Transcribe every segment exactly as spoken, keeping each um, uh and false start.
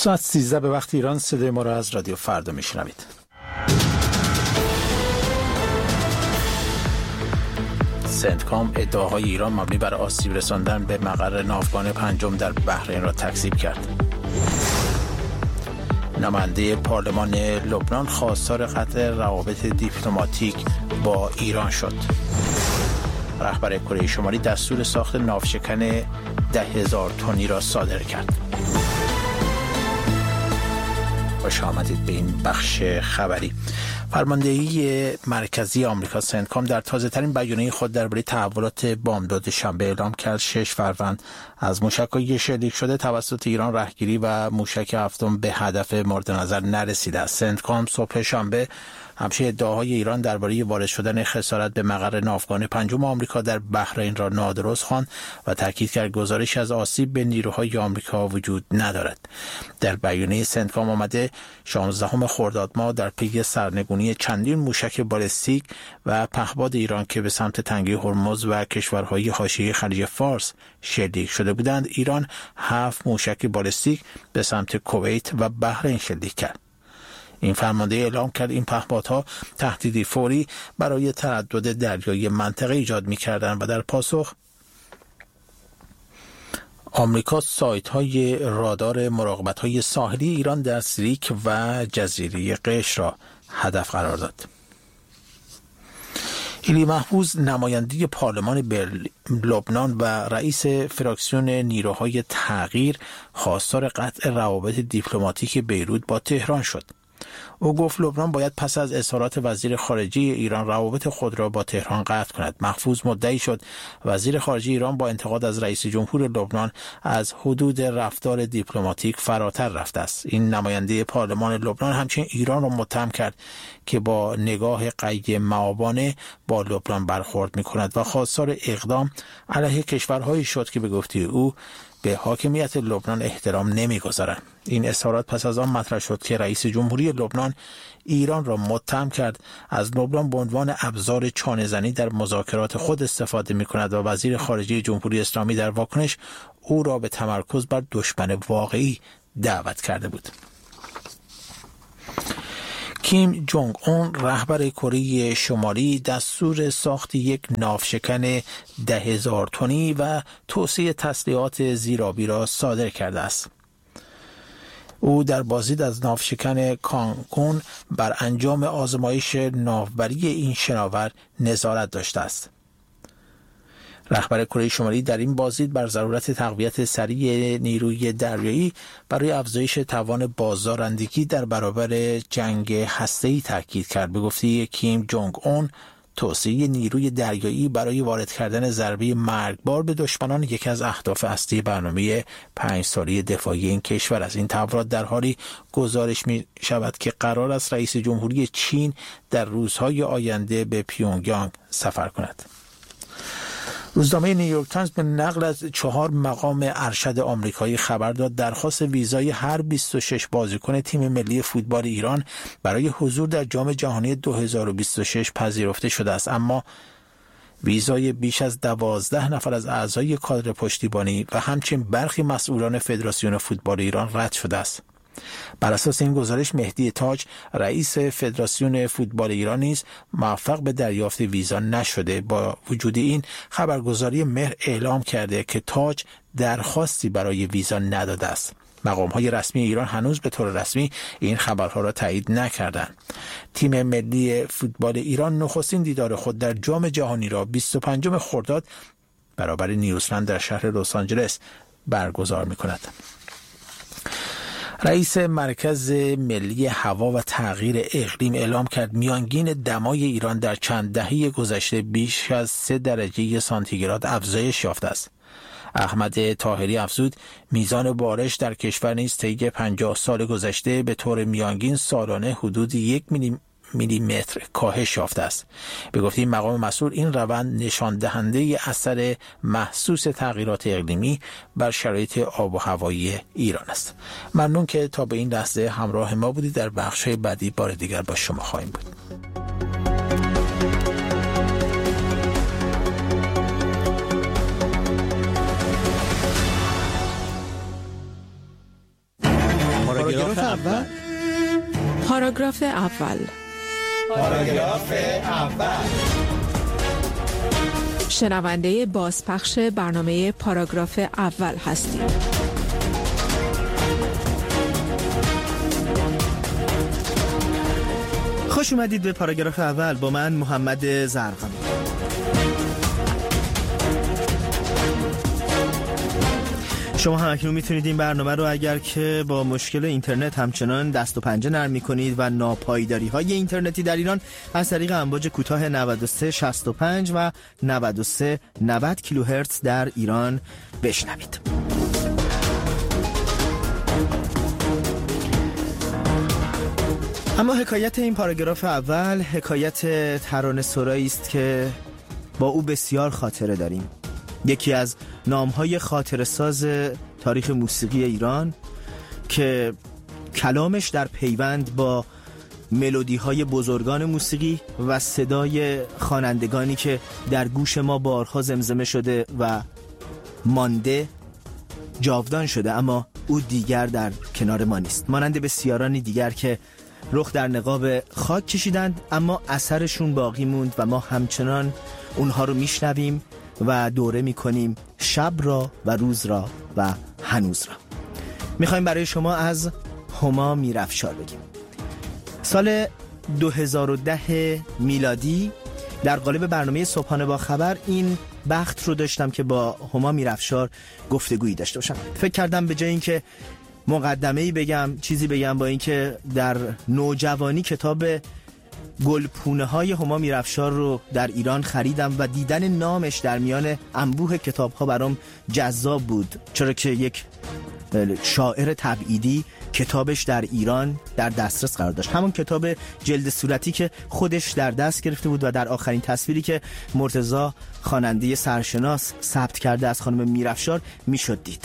ساعت سیزده به وقت ایران. صدای ما را از رادیو فردا میشنوید. سنتکام ادعاهای ایران مبنی بر آسیب رساندن به مقر ناوگان پنجم در بحرین را تکذیب کرد. نماینده پارلمان لبنان خواستار قطع روابط دیپلماتیک با ایران شد. رهبر کره شمالی دستور ساخت ناوشکن ده هزار تنی را صادر کرد. خوش آمدید به این بخش خبری. فرماندهی مرکزی آمریکا سنتکام در تازه‌ترین بیانیه خود درباره تحولات بامداد شنبه اعلام کرد شش فروند از موشک‌های شلیک شده توسط ایران رهگیری و موشک هفتم به هدف مورد نظر نرسیده است. سنتکام صبح شنبه همچنین ادعاهای ایران درباره وارد شدن خسارت به مقر ناوگان پنجم آمریکا در بحرین را نادرست خواند و تاکید کرد گزارش از آسیب به نیروهای آمریکا وجود ندارد. در بیانیه سنتکام آمده شانزدهم خرداد ماه در پی سرنگونی چندین موشک بالستیک و پهپاد ایران که به سمت تنگه هرمز و کشورهای حاشیه خلیج فارس شلیک شده بودند، ایران هفت موشک بالستیک به سمت کویت و بحرین شلیک کرد. این فرمانده اعلام کرد این پهپادها تهدیدی فوری برای تردد دریایی منطقه ایجاد می‌کردند و در پاسخ آمریکا سایت‌های رادار مراقبت‌های ساحلی ایران در سریک و جزیره قشر را هدف قرار داد. ایلی محفوظ نماینده پارلمان لبنان و رئیس فراکسیون نیروهای تغییر خواستار قطع روابط دیپلماتیک بیروت با تهران شد. او گفت لبنان باید پس از اظهارات وزیر خارجه ایران روابط خود را با تهران قطع کند. محفوظ مدعی شد وزیر خارجه ایران با انتقاد از رئیس جمهور لبنان از حدود رفتار دیپلماتیک فراتر رفته است. این نماینده پارلمان لبنان همچنین ایران را متهم کرد که با نگاه قید مآبانه با لبنان برخورد می‌کند و خواستار اقدام علیه کشورهایی شد که به گفته او به حاکمیت لبنان احترام نمی‌گذارند. این اظهارات پس از آن مطرح شد که رئیس جمهوری لبنان ایران را متهم کرد از لبنان به عنوان ابزار چانه‌زنی در مذاکرات خود استفاده می‌کند و وزیر خارجه جمهوری اسلامی در واکنش او را به تمرکز بر دشمن واقعی دعوت کرده بود. کیم جونگ اون رهبر کره شمالی دستور ساخت یک ناوشکن ده هزار تنی و توسعه تسلیحات زیرآبی را صادر کرده است. او در بازدید از ناوشکن کانگون بر انجام آزمایش ناوبری این شناور نظارت داشته است. رهبر کره شمالی در این بازدید بر ضرورت تقویت سریع نیروی دریایی برای افزایش توان بازدارندگی در برابر جنگ هسته‌ای تاکید کرد. به گفته کیم جونگ اون، توسعه نیروی دریایی برای وارد کردن ضربه مرگبار به دشمنان یکی از اهداف اصلی برنامه پنج ساله دفاعی این کشور است. این تحولات در حالی گزارش می شود که قرار است رئیس جمهوری چین در روزهای آینده به پیونگیانگ سفر کند. روزنامه نیویورک تایمز به نقل از چهار مقام ارشد آمریکایی خبر داد درخواست ویزای هر بیست و شش بازیکن تیم ملی فوتبال ایران برای حضور در جام جهانی دو هزار و بیست و شش پذیرفته شده است، اما ویزای بیش از دوازده نفر از اعضای کادر پشتیبانی و همچنین برخی مسئولان فدراسیون فوتبال ایران رد شده است. بر اساس این گزارش مهدی تاج رئیس فدراسیون فوتبال ایران نیز موفق به دریافت ویزا نشده. با وجود این خبرگزاری مهر اعلام کرده که تاج درخواستی برای ویزا نداده است. مقام‌های رسمی ایران هنوز به طور رسمی این خبرها را تایید نکردند. تیم ملی فوتبال ایران نخستین دیدار خود در جام جهانی را بیست و پنجم خرداد برابر نیوزلند در شهر لس آنجلس برگزار می‌کند. رئیس مرکز ملی هوا و تغییر اقلیم اعلام کرد میانگین دمای ایران در چند دهه گذشته بیش از سه درجه سانتیگراد افزایش یافته است. احمد طاهری افزود میزان بارش در کشور نیز طی پنجاه سال گذشته به طور میانگین سالانه حدود یک میلی میلیمتر کاهش یافته است. به گفته این مقام مسئول این روند نشان دهنده اثر محسوس تغییرات اقلیمی بر شرایط آب و هوایی ایران است. ممنون که تا به این لحظه همراه ما بودید. در بخش‌های بعدی بار دیگر با شما خواهیم بود. پاراگراف اول. پاراگراف اول. پاراگراف اول. شنونده بازپخش برنامه پاراگراف اول هستید. خوش اومدید به پاراگراف اول با من محمد زرقمی. شما هم اکنون میتونید این برنامه رو اگر که با مشکل اینترنت همچنان دست و پنجه نرم میکنید و ناپایداری های اینترنتی در ایران از طریق امواج کوتاه نود و سه شصت و پنج و نود و سه نود کیلوهرتز در ایران بشنوید. اما حکایت این پاراگراف اول حکایت ترانه سرایی است که با او بسیار خاطره داریم. یکی از نامهای خاطره ساز تاریخ موسیقی ایران که کلامش در پیوند با ملودی های بزرگان موسیقی و صدای خوانندگانی که در گوش ما بارها زمزمه شده و مانده جاودان شده، اما او دیگر در کنار ما نیست. مانند بسیارانی دیگر که رخ در نقاب خاک کشیدند اما اثرشون باقی موند و ما همچنان اونها رو میشنویم و دوره میکنیم شب را و روز را و هنوز را. میخوایم برای شما از هما میرافشار بگیم. سال دو هزار و ده میلادی در قالب برنامه صبحانه با خبر این بخت رو داشتم که با هما میرافشار گفتگویی داشته باشم. فکر کردم به جای اینکه مقدمه‌ای بگم چیزی بگم، با اینکه در نوجوانی کتاب گلپونه های هما میرافشار رو در ایران خریدم و دیدن نامش در میان انبوه کتاب ها برام جذاب بود، چرا که یک شاعر تبعیدی کتابش در ایران در دسترس قرار داشت. همون کتاب جلد صورتی که خودش در دست گرفته بود و در آخرین تصویری که مرتضی خواننده سرشناس ثبت کرده از خانم میرافشار میشد دید.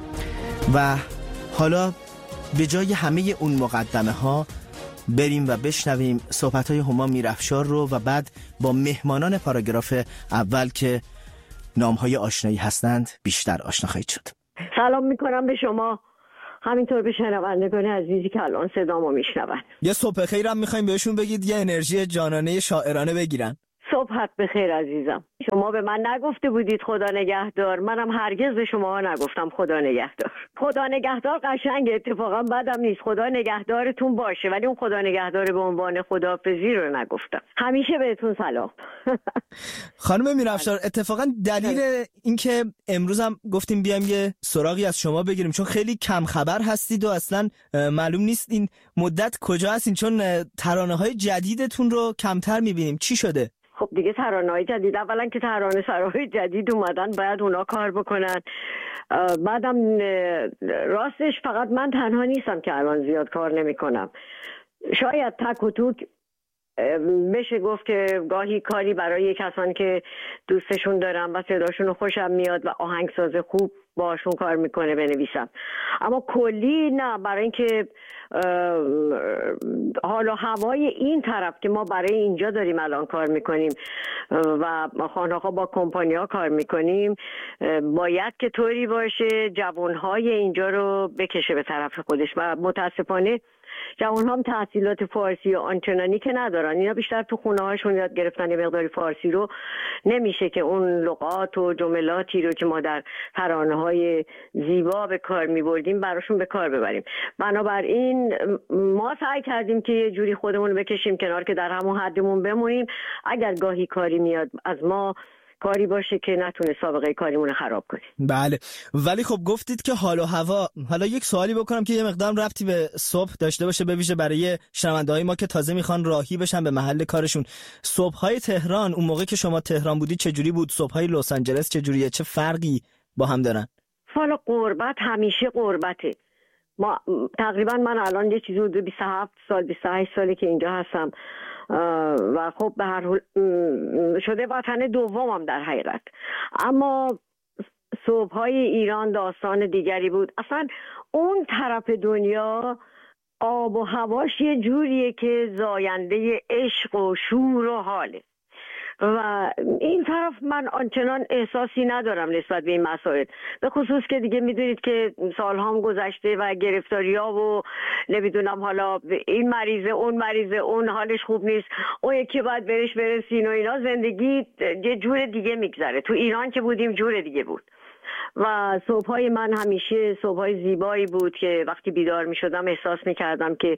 و حالا به جای همه اون مقدمه ها بریم و بشنویم صحبت های هما میرافشار رو و بعد با مهمانان پاراگراف اول که نام های آشنایی هستند بیشتر آشنا خواهید شد. سلام میکنم به شما، همینطور به شنوندگان عزیزی که الان صدامو میشنون. یه صبح خیرم میخوایم بهشون بگید یه انرژی جانانه شاعرانه بگیرن. صبحت بخیر عزیزم. شما به من نگفته بودید خدا نگهدار، منم هرگز به شما نگفتم خدا نگهدار. خدا نگهدار قشنگه، اتفاقا بدم نیست، خدا نگهدارتون باشه، ولی اون خدا نگهدار به عنوان خداحافظی رو نگفتم. همیشه بهتون سلام. خانم میرافشار، اتفاقا دلیل اینکه امروز هم گفتیم بیام یه سراغی از شما بگیریم چون خیلی کم خبر هستید و اصلا معلوم نیست این مدت کجا هستین، چون ترانه‌های جدیدتون رو کمتر می‌بینیم. چی شده؟ خب دیگه ترانه‌های جدید، اولا که ترانه سراهای جدید اومدن باید اونا کار بکنن، بعدم راستش فقط من تنها نیستم که الان زیاد کار نمی کنم. شاید تک و توک بشه گفت که گاهی کاری برای کسانی که دوستشون دارم و صداشون خوشم میاد و آهنگساز خوب باشون کار میکنه بنویسم، اما کلی نه. برای اینکه حال و هوای این طرف که ما برای اینجا داریم الان کار میکنیم و خانه‌ها با کمپانی‌ها کار میکنیم، باید که طوری باشه جوانهای اینجا رو بکشه به طرف خودش و متاسفانه جوان هم تحصیلات فارسی و آنچنانی که ندارن، اینا بیشتر تو خونه هاشون یاد گرفتن یه مقداری فارسی رو، نمیشه که اون لغات و جملاتی رو که ما در ترانه های زیبا به کار میبردیم براشون به کار ببریم. بنابراین ما سعی کردیم که یه جوری خودمون رو بکشیم کنار که در همون حدمون بمونیم، اگر گاهی کاری میاد از ما کاری باشه که نتونه سابقه کاریمون خراب کنه. بله، ولی خب گفتید که حال و هوا. حالا یک سوالی بکنم که یه مقدار ربطی به صبح داشته باشه، به ویژه برای شنونده‌های ما که تازه میخوان راهی بشن به محل کارشون. صبح‌های تهران اون موقع که شما تهران بودید چجوری بود؟ صبح‌های لس آنجلس چجوریه؟ چه فرقی با هم دارن؟ حالا غربت همیشه غربته. ما تقریبا من الان یه چیزی حدود بیست و هفت سال بیست و هشت ساله که اینجا هستم و خب به هر حال شده وطن دومم در حقیقت، اما صبح‌های ایران داستان دیگری بود. اصلا اون طرف دنیا آب و هواش یه جوریه که زاینده عشق و شور و حاله و این طرف من آنچنان احساسی ندارم نسبت به این مسائل، به خصوص که دیگه میدونید که سالهام گذشته و گرفتاری‌ها و نمیدونم حالا این مریضه اون مریضه اون حالش خوب نیست، اون یکی باید برش برسین و اینا. زندگی یه جور دیگه میگذره. تو ایران که بودیم جور دیگه بود و صبحای من همیشه صبحای زیبایی بود که وقتی بیدار میشدم احساس میکردم که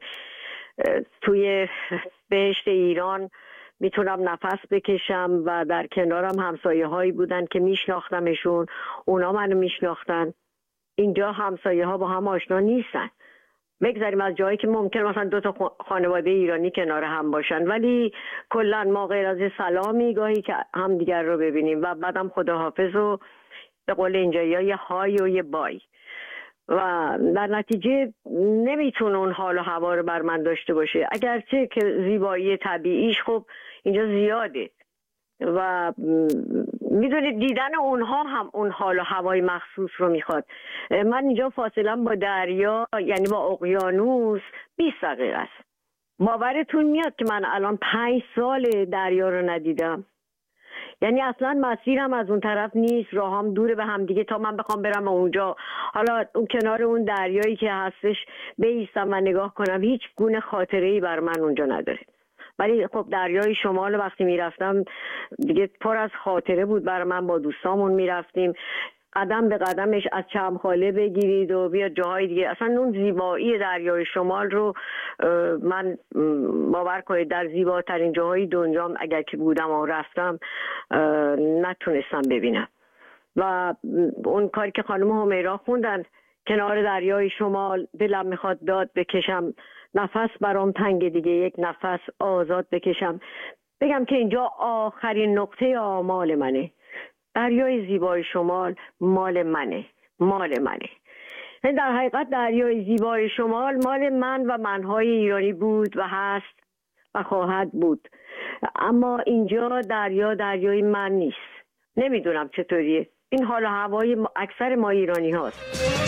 توی بهشت ایران میتونم نفس بکشم و در کنارم همسایه هایی بودن که میشناختمشون، اونا منو میشناختن. اینجا همسایه ها با هم آشنا نیستن. بگذاریم از جایی که ممکن مثلا دو تا خانواده ایرانی کنار هم باشن، ولی کلا ما غیر از سلامی گاهی که هم دیگر رو ببینیم و بعدم خداحافظ و به قول اینجا یه های و یه بای و در نتیجه نمیتونه اون حال و هوا رو بر من داشته باشه، اگرچه که زیبایی طبیعیش خب اینجا زیاده و میدونید دیدن اونها هم اون حال و هوای مخصوص رو میخواد. من اینجا فاصله با دریا یعنی با اقیانوس بیست دقیقه است. باورتون میاد که من الان پنج سال دریا رو ندیدم؟ یعنی اصلا مسیرم از اون طرف نیست، راهام دوره به هم دیگه تا من بخوام برم اونجا، حالا اون کنار اون دریایی که هستش بایستم و نگاه کنم، هیچ گونه خاطره‌ای بر من اونجا نداره. ولی خب دریای شمال وقتی میرفتم دیگه پر از خاطره بود بر من. با دوستامون میرفتیم قدم به قدمش از چمخاله بگیرید و بیاد جاهای دیگه. اصلا اون زیبایی دریای شمال رو من باور کنید در زیباترین جاهای دنیا اگر که بودم و رفتم نتونستم ببینم. و اون کاری که خانم همیرا خوندن کنار دریای شمال، دلم میخواد داد بکشم، نفس برام تنگ دیگه، یک نفس آزاد بکشم. بگم که اینجا آخرین نقطه آمال منه. دریای زیبای شمال مال منه، مال منه. در حقیقت دریای زیبای شمال مال من و منهای ایرانی بود و هست و خواهد بود، اما اینجا دریا دریای من نیست. نمیدونم چطوریه، این حال و هوای اکثر ما ایرانی هاست.